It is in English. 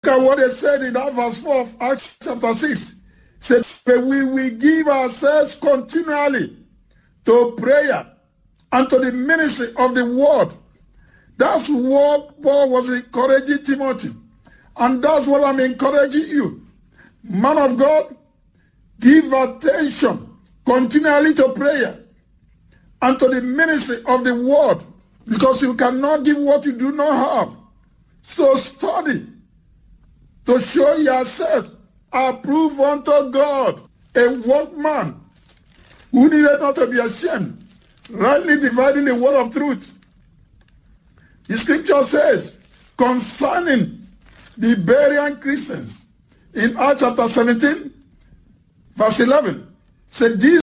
at what they said in that verse 4 of Acts chapter 6. Said, we will give ourselves continually to prayer and to the ministry of the word. That's what Paul was encouraging Timothy. And that's what I'm encouraging you. Man of God, give attention continually to prayer and to the ministry of the word, because you cannot give what you do not have. So study to show yourself approved unto God, a workman who needed not to be ashamed, rightly dividing the word of truth. The scripture says concerning the Berean Christians in Acts chapter 17, verse 11, said, these